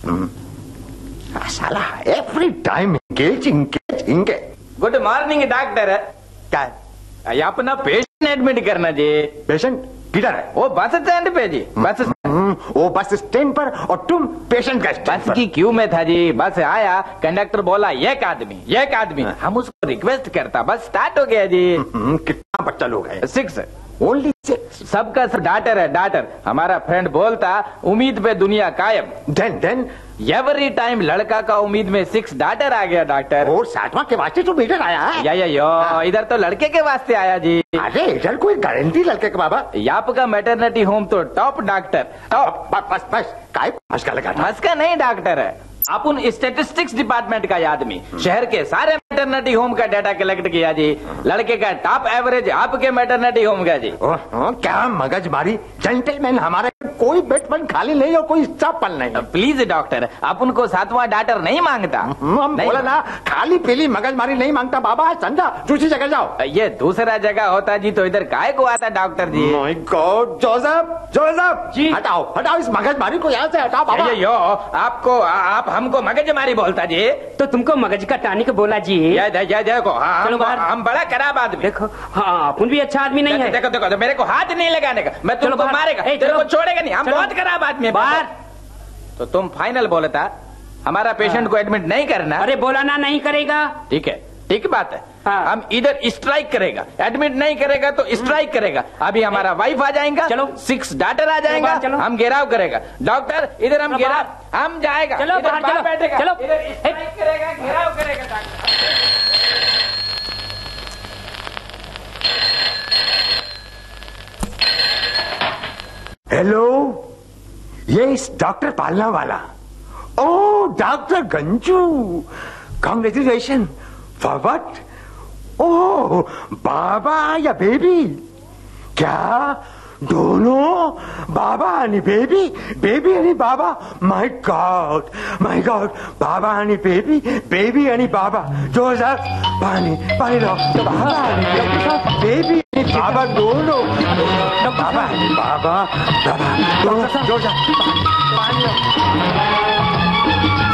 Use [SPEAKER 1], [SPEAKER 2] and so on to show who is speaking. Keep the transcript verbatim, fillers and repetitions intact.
[SPEAKER 1] साला every time engage engage engage.
[SPEAKER 2] Good morning doctor.
[SPEAKER 1] क्या
[SPEAKER 2] ये अपना पेशेंट एडमिट करना जी।
[SPEAKER 1] पेशेंट किधर है?
[SPEAKER 2] वो बस स्टैंड पे जी। बस
[SPEAKER 1] वो बस स्टैंड पर और तुम पेशेंट का स्टैंड
[SPEAKER 2] बस की क्यू में था जी। बस आया, कंडक्टर बोला एक आदमी एक आदमी, हम उसको रिक्वेस्ट करता, बस स्टार्ट हो गया जी।
[SPEAKER 1] कितना बच्चा लोग है?
[SPEAKER 2] Six
[SPEAKER 1] only six.
[SPEAKER 2] सबका सब डाटर है डाटर। हमारा फ्रेंड बोलता उम्मीद पे दुनिया कायम।
[SPEAKER 1] देन देन
[SPEAKER 2] एवरी टाइम लड़का का उम्मीद में सिक्स डाटर आ गया डॉक्टर।
[SPEAKER 1] और सातवां के वास्ते तो मीटर आया है।
[SPEAKER 2] या या यो इधर तो लड़के के वास्ते आया जी।
[SPEAKER 1] अरे इधर कोई गारंटी लड़के के बाबा?
[SPEAKER 2] आपका मैटरनिटी होम तो टॉप डॉक्टर टॉप।
[SPEAKER 1] बस बस काय मस्का लगा?
[SPEAKER 2] मस्का नहीं डॉक्टर है, अपन स्टेटिस्टिक्स डिपार्टमेंट का आदमी। शहर के सारे मैटरनिटी होम का डाटा कलेक्ट किया जी। लड़के का टॉप एवरेज आपके मैटरनिटी होम का जी।
[SPEAKER 1] ओ, ओ, क्या मगज मारी जेंटलमैन। हमारे कोई बेडमन खाली नहीं और कोई स्टाफल नहीं।
[SPEAKER 2] प्लीज डॉक्टर, अपन को सातवां डाटर नहीं मांगता।
[SPEAKER 1] हम बोला ना खाली पीली मगज मारी नहीं मांगता बाबा। समझा? दूसरी जगह जाओ।
[SPEAKER 2] ये दूसरा जगह होता जी तो इधर काय को आता doctor ji.
[SPEAKER 1] My God Joseph Joseph जी, हटाओ हटाओ इस मगज मारी को यहाँ से हटाओ बाबा।
[SPEAKER 2] ये यो आपको आप हमको मगज मारी बोलता जी।
[SPEAKER 3] तो तुमको मगज का टॉनिक बोला जी।
[SPEAKER 2] या देखो हाँ, हम, हम बड़ा खराब आदमी।
[SPEAKER 3] देखो हाँ अपन भी अच्छा आदमी नहीं है।
[SPEAKER 2] देखो देखो मेरे को हाथ नहीं लगाने का, मैं तुमको मारेगा, तेरे को छोड़ेगा नहीं। हम बहुत खराब आदमी है बाहर। तो तुम फाइनल बोलता हमारा पेशेंट को एडमिट नहीं करना।
[SPEAKER 3] अरे बोला ना नहीं करेगा।
[SPEAKER 2] ठीक है, ठीक बात है।
[SPEAKER 3] हाँ।
[SPEAKER 2] हम इधर स्ट्राइक करेगा, एडमिट नहीं करेगा तो स्ट्राइक करेगा। अभी हमारा वाइफ आ जाएगा,
[SPEAKER 3] चलो
[SPEAKER 2] सिक्स डाटर आ जाएगा,
[SPEAKER 3] चलो
[SPEAKER 2] हम घेराव करेगा। डॉक्टर इधर हम घेराव, हम जाएगा,
[SPEAKER 3] चलो बाहर चलो
[SPEAKER 2] बैठेगा,
[SPEAKER 3] चलो
[SPEAKER 2] इधर स्ट्राइक करेगा, घेराव करेगा डॉक्टर।
[SPEAKER 1] हेलो, ये इस डॉक्टर पालना वाला। ओ doctor Ganju, congratulation for what? ओ बाबा या बेबी? क्या दोनों? बाबा आणि बेबी, बेबी आणि बाबा? माय गॉड माय गॉड, बाबा आणि बेबी, बेबी आणि बाबा। जोसेफ पानी पानी लो। बाबा आणि बेबी आणि बाबा दोनों। बाबा आणि बाबा बाबा दोनों। जोसेफ पानी लो।